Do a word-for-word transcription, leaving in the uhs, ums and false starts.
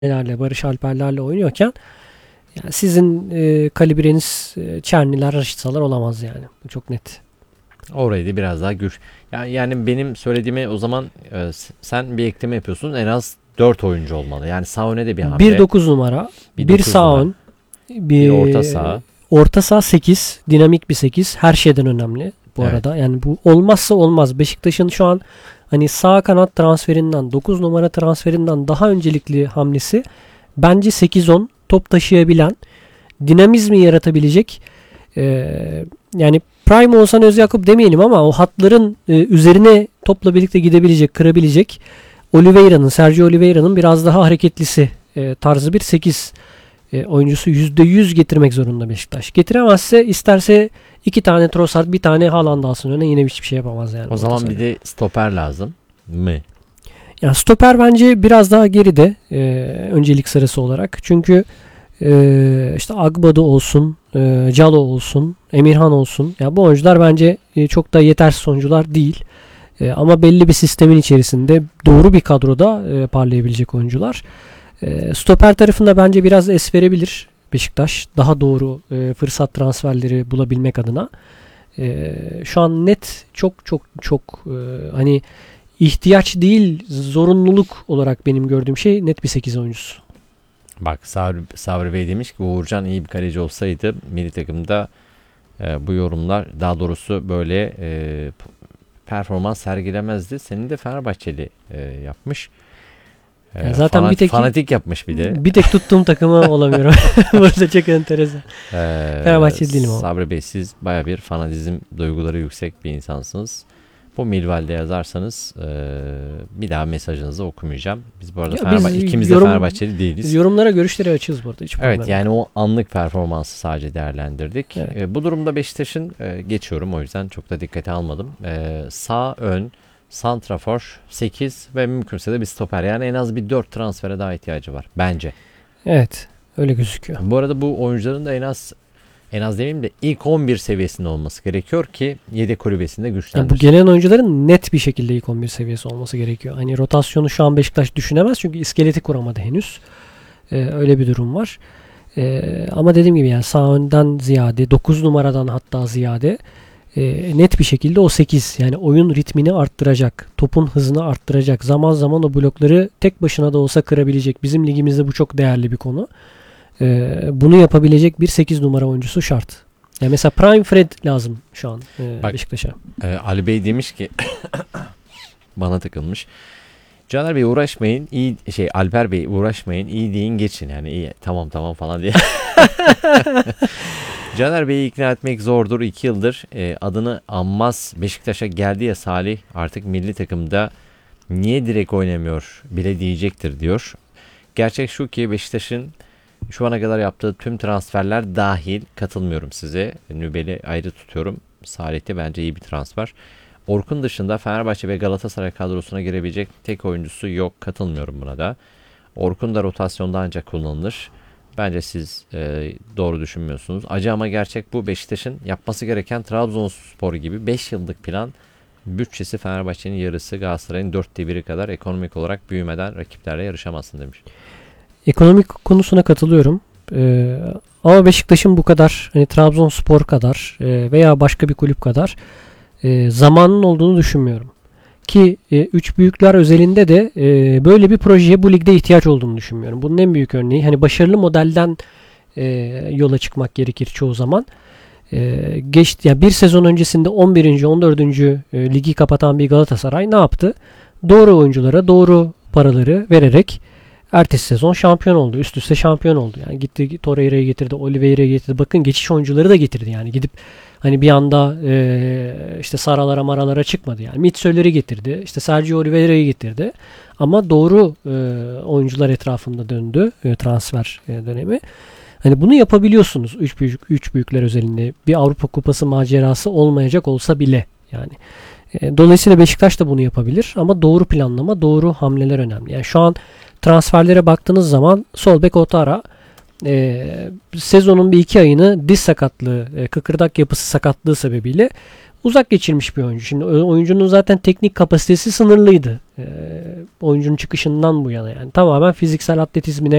Barış Alper'lerle oynuyorken yani sizin e, kalibreniz e, Çerniler, Raşitsalar olamaz yani. Bu çok net. Orayı da biraz daha gür. Yani, yani benim söylediğime o zaman e, sen bir ekleme yapıyorsun. En az dört oyuncu olmalı. Yani sağ öne de bir hamle. bir dokuz numara, Bir bir dokuz sağ numara. ön, bir, Bir orta saha. orta saha sekiz, dinamik bir sekiz. Her şeyden önemli bu Evet. arada. Yani bu olmazsa olmaz. Beşiktaş'ın şu an hani sağ kanat transferinden, dokuz numara transferinden daha öncelikli hamlesi bence sekiz on top taşıyabilen, dinamizmi yaratabilecek, e, yani Prime Oğuzhan Özyakup demeyelim ama o hatların e, üzerine topla birlikte gidebilecek, kırabilecek Oliveira'nın, Sergio Oliveira'nın biraz daha hareketlisi e, tarzı bir sekiz e, oyuncusu yüzde yüz getirmek zorunda Beşiktaş. Getiremezse isterse iki tane Trossard, bir tane Haaland alsın öne, yine hiçbir şey yapamaz yani. O zaman bir de stoper lazım mı? Yani stoper bence biraz daha geride e, öncelik sırası olarak. Çünkü e, işte Agbado olsun, e, Calo olsun, Emirhan olsun. Ya yani bu oyuncular bence e, çok da yetersiz oyuncular değil. E, ama belli bir sistemin içerisinde doğru bir kadroda e, parlayabilecek oyuncular. E, stoper tarafında bence biraz es verebilir Beşiktaş. Daha doğru e, fırsat transferleri bulabilmek adına. E, şu an net çok çok çok e, hani ihtiyaç değil, zorunluluk olarak benim gördüğüm şey net bir sekiz oyuncusu. Bak Sabri, Sabri Bey demiş ki Uğurcan iyi bir kaleci olsaydı milli takımda e, bu yorumlar, daha doğrusu böyle e, performans sergilemezdi. Senin de Fenerbahçeli e, yapmış. E, Yani zaten fanat, bir tek fanatik yapmış bir de. Bir tek tuttuğum takımı olamıyorum. Burada çok enteresan. E, Fenerbahçeli değilim ama. Sabri Bey, siz baya bir fanatizm duyguları yüksek bir insansınız. Bu Milval'de yazarsanız e, bir daha mesajınızı okumayacağım. Biz bu arada Ya Fenerbahçe, biz ikimiz yorum- de Fenerbahçeli değiliz. Biz yorumlara, görüşleri açığız burada. Hiç problem Evet, yok. yani o anlık performansı sadece değerlendirdik. Evet. E, bu durumda Beşiktaş'ın e, geçiyorum, o yüzden çok da dikkate almadım. E, sağ ön, santrafor sekiz ve mümkünse de bir stoper. Yani en az bir dört transfere daha ihtiyacı var bence. Evet. Öyle gözüküyor. Bu arada bu oyuncuların da en az en az demeyeyim de ilk on bir seviyesinde olması gerekiyor ki yedek kulübesinde Yani bu güçlendirsin. gelen oyuncuların net bir şekilde ilk on bir seviyesi olması gerekiyor. Hani rotasyonu şu an Beşiktaş düşünemez çünkü iskeleti kuramadı henüz. Ee, öyle bir durum var. Ee, ama dediğim gibi yani sağ önden ziyade, dokuz numaradan hatta ziyade e, net bir şekilde o sekiz, yani oyun ritmini arttıracak, topun hızını arttıracak, zaman zaman o blokları tek başına da olsa kırabilecek. Bizim ligimizde bu çok değerli bir konu. Ee, bunu yapabilecek bir sekiz numara oyuncusu şart. Yani mesela Prime Fred lazım şu an e, Bak, Beşiktaş'a. e, Ali Bey demiş ki bana takılmış. Caner Bey uğraşmayın, iyi şey Alper Bey uğraşmayın, iyi deyin geçin, yani iyi tamam tamam falan diye. Caner Bey'i ikna etmek zordur. iki yıldır e, adını anmaz Beşiktaş'a geldi ya Salih, artık milli takımda niye direkt oynamıyor bile diyecektir diyor. Gerçek şu ki Beşiktaş'ın şu ana kadar yaptığı tüm transferler dahil, katılmıyorum size. Nübel'i ayrı tutuyorum. Salih de bence iyi bir transfer. Orkun dışında Fenerbahçe ve Galatasaray kadrosuna girebilecek tek oyuncusu yok. Katılmıyorum buna da. Orkun da rotasyonda ancak kullanılır. Bence siz e, doğru düşünmüyorsunuz. Acı ama gerçek bu. Beşiktaş'ın yapması gereken Trabzonspor gibi beş yıllık plan, bütçesi Fenerbahçe'nin yarısı, Galatasaray'ın dörtte biri kadar, ekonomik olarak büyümeden rakiplerle yarışamazsın demiş. Ekonomik konusuna katılıyorum. Ee, ama Beşiktaş'ın bu kadar, hani Trabzonspor kadar e, veya başka bir kulüp kadar e, zamanın olduğunu düşünmüyorum. Ki e, üç büyükler özelinde de e, böyle bir projeye bu ligde ihtiyaç olduğunu düşünmüyorum. Bunun en büyük örneği, hani başarılı modelden e, yola çıkmak gerekir çoğu zaman. E, geçti ya yani bir sezon öncesinde on birinci on dördüncü E, ligi kapatan bir Galatasaray ne yaptı? Doğru oyunculara doğru paraları vererek ertesi sezon şampiyon oldu. Üst üste şampiyon oldu. Yani gitti Torreira'yı getirdi, Oliveira'yı getirdi. Bakın geçiş oyuncuları da getirdi. Yani gidip hani bir anda e, işte Saralara maralara çıkmadı. Yani Mitso'ları getirdi. İşte Sergio Oliveira'yı getirdi. Ama doğru e, oyuncular etrafında döndü e, transfer e, dönemi. Hani bunu yapabiliyorsunuz üç büyük üç büyükler özelinde. Bir Avrupa Kupası macerası olmayacak olsa bile yani. E, dolayısıyla Beşiktaş da bunu yapabilir ama doğru planlama, doğru hamleler önemli. Yani şu an transferlere baktığınız zaman sol bek Otara e, sezonun bir iki ayını diz sakatlığı, e, kıkırdak yapısı sakatlığı sebebiyle uzak geçirmiş bir oyuncu. Şimdi oyuncunun zaten teknik kapasitesi sınırlıydı. E, oyuncunun çıkışından bu yana yani tamamen fiziksel atletizmine